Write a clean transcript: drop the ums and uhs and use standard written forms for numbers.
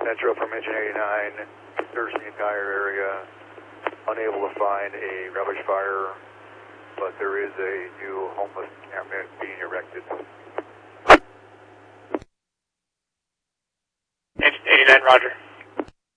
Central from Engine 89, searching the entire area, unable to find a rubbish fire, but there is a new homeless encampment being erected. Engine 89, roger.